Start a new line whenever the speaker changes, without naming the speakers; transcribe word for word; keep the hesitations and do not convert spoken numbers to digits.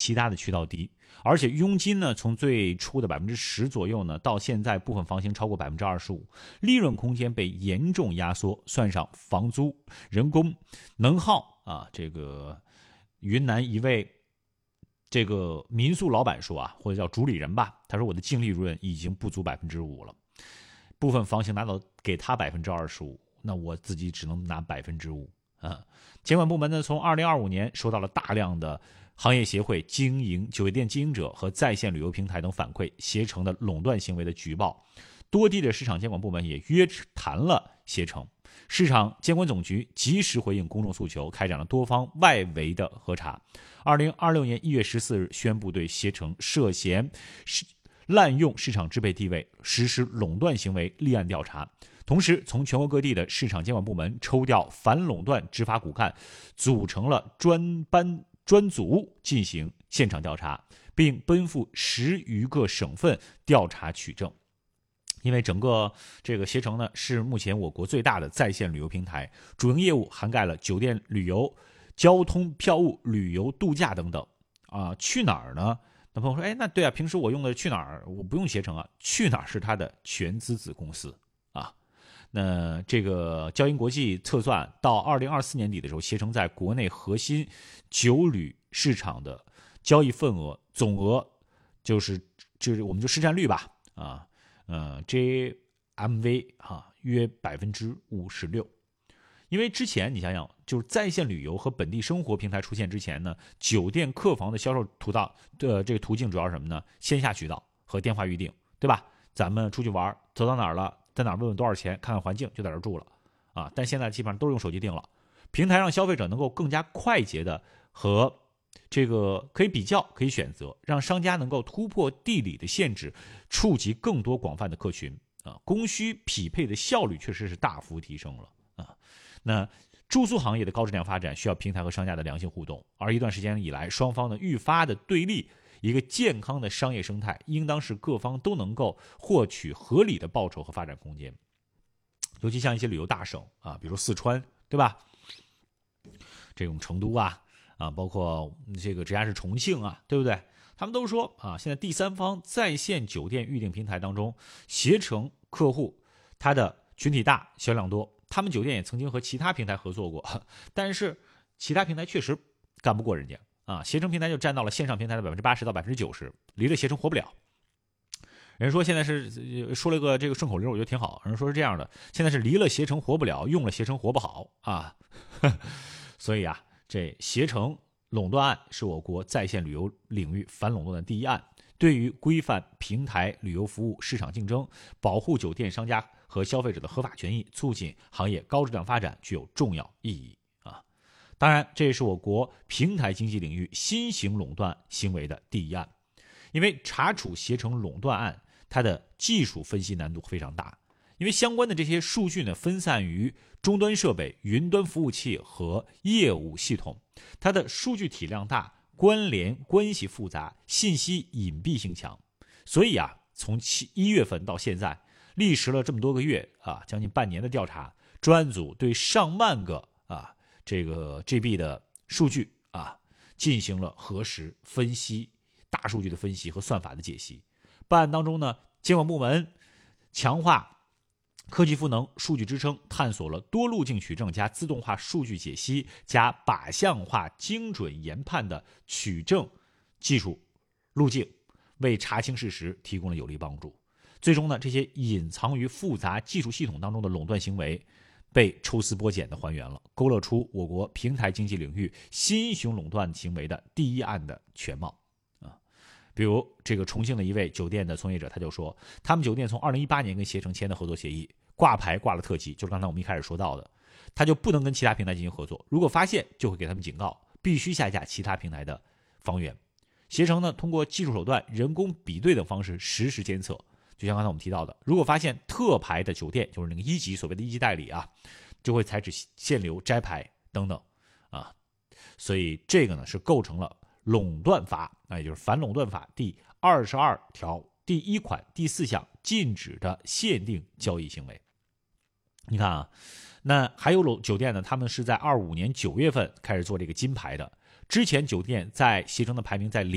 其他的渠道低，而且佣金呢从最初的百分之十左右呢，到现在部分房型超过百分之二十五，利润空间被严重压缩。算上房租、人工、能耗啊，这个云南一位这个民宿老板说啊，或者叫主理人吧，他说我的净利润已经不足百分之五了，部分房型拿到给他百分之二十五，那我自己只能拿百分之五啊。监管部门呢，从二零二五年收到了大量的行业协会、经营酒店经营者和在线旅游平台等反馈携程的垄断行为的举报，多地的市场监管部门也约谈了携程。市场监管总局及时回应公众诉求，开展了多方外围的核查。二零二六年一月十四日宣布对携程涉嫌滥用市场支配地位、实施垄断行为立案调查。同时，从全国各地的市场监管部门抽调反垄断执法骨干，组成了专班专组进行现场调查，并奔赴十余个省份调查取证。因为整个这个携程呢，是目前我国最大的在线旅游平台，主营业务涵盖了酒店、旅游、交通、票务、旅游、度假等等。啊，去哪儿呢？那朋友说，哎，那对啊，平时我用的去哪儿，我不用携程啊。去哪儿是它的全资子公司啊。那这个交银国际测算，到二零二四年底的时候，携程在国内核心酒旅市场的交易份额总额，就是就是我们就市占率吧，啊。呃 ，J M V 哈约百分之五十六，因为之前你想想，就是在线旅游和本地生活平台出现之前呢，酒店客房的销售途道的这个途径主要是什么呢？线下渠道和电话预订，对吧？咱们出去玩，走到哪儿了，在哪儿问问多少钱，看看环境，就在这儿住了啊。但现在基本上都是用手机订了，平台让消费者能够更加快捷的和这个可以比较，可以选择，让商家能够突破地理的限制，触及更多广泛的客群啊，供需匹配的效率确实是大幅提升了啊。那住宿行业的高质量发展需要平台和商家的良性互动，而一段时间以来，双方的愈发的对立，一个健康的商业生态，应当是各方都能够获取合理的报酬和发展空间。尤其像一些旅游大省啊，比如四川，对吧？这种成都啊。啊，包括这个直辖市重庆啊，对不对？他们都说啊，现在第三方在线酒店预订平台当中，携程客户他的群体大，销量多，他们酒店也曾经和其他平台合作过，但是其他平台确实干不过人家啊。携程平台就占到了线上平台的百分之八十到百分之九十，离了携程活不了。人说现在是说了个这个顺口溜，我觉得挺好。人说是这样的，现在是离了携程活不了，用了携程活不好啊。所以啊。这携程垄断案是我国在线旅游领域反垄断的第一案，对于规范平台旅游服务市场竞争、保护酒店商家和消费者的合法权益、促进行业高质量发展具有重要意义啊！当然，这也是我国平台经济领域新型垄断行为的第一案，因为查处携程垄断案，它的技术分析难度非常大。因为相关的这些数据呢，分散于终端设备、云端服务器和业务系统，它的数据体量大，关联关系复杂，信息隐蔽性强。所以啊，从七一月份到现在，历时了这么多个月啊，将近半年的调查，专案组对上万个啊这个 G B 的数据啊进行了核实、分析、大数据的分析和算法的解析。办案当中呢，监管部门强化科技赋能、数据支撑，探索了多路径取证加自动化数据解析加靶向化精准研判的取证技术路径，为查清事实提供了有力帮助。最终呢，这些隐藏于复杂技术系统当中的垄断行为被抽丝剥茧的还原了，勾勒出我国平台经济领域新型垄断行为的第一案的全貌。比如这个重庆的一位酒店的从业者，他就说，他们酒店从二零一八年跟携程签的合作协议，挂牌挂了特级，就是刚才我们一开始说到的，他就不能跟其他平台进行合作，如果发现就会给他们警告，必须下架其他平台的房源。携程呢，通过技术手段、人工比对等方式实时监测，就像刚才我们提到的，如果发现特牌的酒店，就是那个一级所谓的一级代理啊，就会采取限流、摘牌等等啊，所以这个呢是构成了垄断法，那也就是反垄断法第二十二条第一款第四项禁止的限定交易行为。你看啊，那还有酒店呢，他们是在二五年九月份开始做这个金牌的，之前酒店在携程的排名在